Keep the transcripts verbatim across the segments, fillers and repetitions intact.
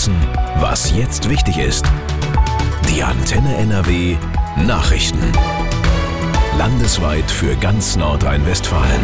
wissen, was jetzt wichtig ist. Die Antenne N R W Nachrichten. Landesweit für ganz Nordrhein-Westfalen.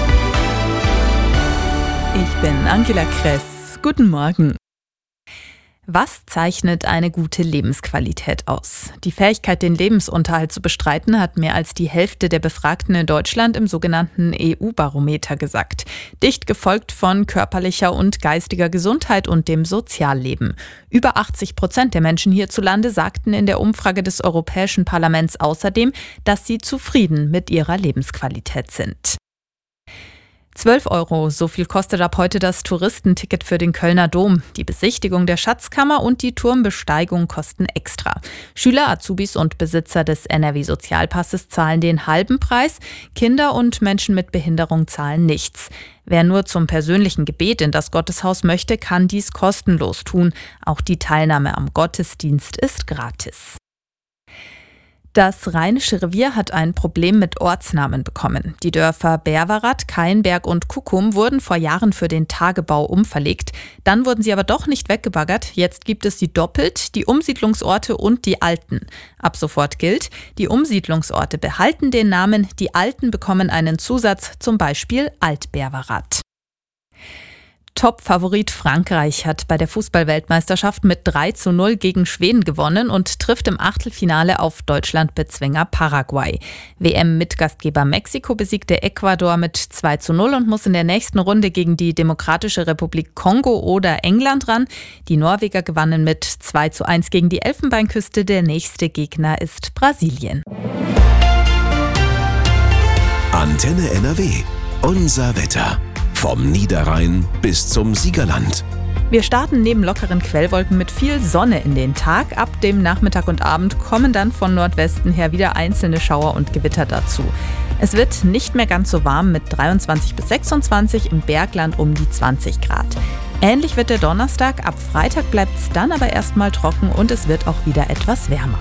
Ich bin Angela Kress. Guten Morgen. Was zeichnet eine gute Lebensqualität aus? Die Fähigkeit, den Lebensunterhalt zu bestreiten, hat mehr als die Hälfte der Befragten in Deutschland im sogenannten E U-Barometer gesagt. Dicht gefolgt von körperlicher und geistiger Gesundheit und dem Sozialleben. Über achtzig Prozent der Menschen hierzulande sagten in der Umfrage des Europäischen Parlaments außerdem, dass sie zufrieden mit ihrer Lebensqualität sind. zwölf Euro, so viel kostet ab heute das Touristenticket für den Kölner Dom. Die Besichtigung der Schatzkammer und die Turmbesteigung kosten extra. Schüler, Azubis und Besitzer des N R W-Sozialpasses zahlen den halben Preis. Kinder und Menschen mit Behinderung zahlen nichts. Wer nur zum persönlichen Gebet in das Gotteshaus möchte, kann dies kostenlos tun. Auch die Teilnahme am Gottesdienst ist gratis. Das Rheinische Revier hat ein Problem mit Ortsnamen bekommen. Die Dörfer Berwerath, Keinberg und Kuckum wurden vor Jahren für den Tagebau umverlegt. Dann wurden sie aber doch nicht weggebaggert. Jetzt gibt es sie doppelt, die Umsiedlungsorte und die Alten. Ab sofort gilt, die Umsiedlungsorte behalten den Namen, die Alten bekommen einen Zusatz, zum Beispiel Alt-Berwerath. Top-Favorit Frankreich hat bei der Fußball-Weltmeisterschaft mit drei zu null gegen Schweden gewonnen und trifft im Achtelfinale auf Deutschland-Bezwinger Paraguay. W M-Mitgastgeber Mexiko besiegte Ecuador mit zwei zu null und muss in der nächsten Runde gegen die Demokratische Republik Kongo oder England ran. Die Norweger gewannen mit zwei zu eins gegen die Elfenbeinküste. Der nächste Gegner ist Brasilien. Antenne N R W. Unser Wetter. Vom Niederrhein bis zum Siegerland. Wir starten neben lockeren Quellwolken mit viel Sonne in den Tag. Ab dem Nachmittag und Abend kommen dann von Nordwesten her wieder einzelne Schauer und Gewitter dazu. Es wird nicht mehr ganz so warm mit dreiundzwanzig bis sechsundzwanzig, im Bergland um die zwanzig Grad. Ähnlich wird der Donnerstag, ab Freitag bleibt es dann aber erstmal trocken und es wird auch wieder etwas wärmer.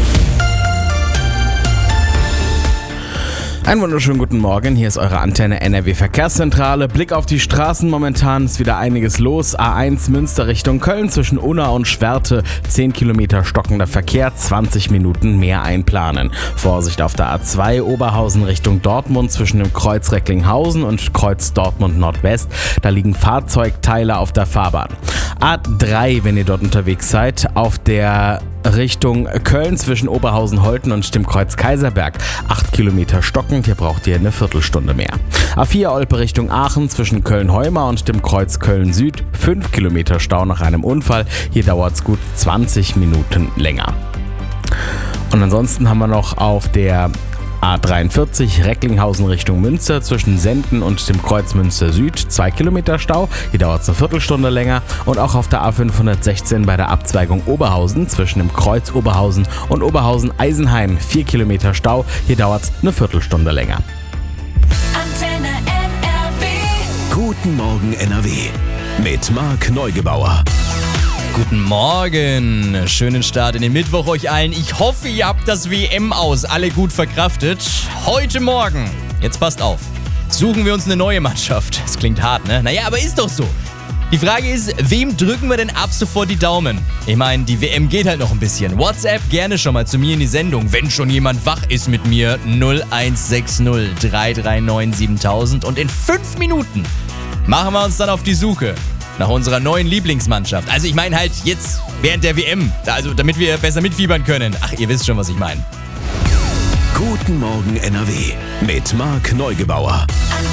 Einen wunderschönen guten Morgen, hier ist eure Antenne N R W Verkehrszentrale. Blick auf die Straßen, momentan ist wieder einiges los. A eins Münster Richtung Köln zwischen Unna und Schwerte, zehn Kilometer stockender Verkehr, zwanzig Minuten mehr einplanen. Vorsicht auf der A zwei Oberhausen Richtung Dortmund zwischen dem Kreuz Recklinghausen und Kreuz Dortmund Nordwest. Da liegen Fahrzeugteile auf der Fahrbahn. A drei, wenn ihr dort unterwegs seid, auf der Richtung Köln zwischen Oberhausen-Holten und dem Kreuz Kaiserberg. acht Kilometer stockend, hier braucht ihr eine Viertelstunde mehr. A vier Olpe Richtung Aachen zwischen Köln-Heuma und dem Kreuz Köln-Süd. fünf Kilometer Stau nach einem Unfall. Hier dauert es gut zwanzig Minuten länger. Und ansonsten haben wir noch auf der A dreiundvierzig Recklinghausen Richtung Münster zwischen Senden und dem Kreuz Münster Süd, zwei Kilometer Stau, hier dauert es eine Viertelstunde länger. Und auch auf der A fünfhundertsechzehn bei der Abzweigung Oberhausen zwischen dem Kreuz Oberhausen und Oberhausen-Eisenheim, vier Kilometer Stau, hier dauert es eine Viertelstunde länger. Antenne N R W. Guten Morgen N R W mit Marc Neugebauer. Guten Morgen, schönen Start in den Mittwoch euch allen. Ich hoffe, ihr habt das W M aus alle gut verkraftet. Heute Morgen, jetzt passt auf, suchen wir uns eine neue Mannschaft. Das klingt hart, ne? Naja, aber ist doch so. Die Frage ist, wem drücken wir denn ab sofort die Daumen? Ich meine, die W M geht halt noch ein bisschen. WhatsApp gerne schon mal zu mir in die Sendung, wenn schon jemand wach ist mit mir. null eins sechs null drei drei neun siebentausend und in fünf Minuten machen wir uns dann auf die Suche nach unserer neuen Lieblingsmannschaft. Also ich meine halt jetzt während der W M, also damit wir besser mitfiebern können. Ach, ihr wisst schon, was ich meine. Guten Morgen N R W mit Marc Neugebauer.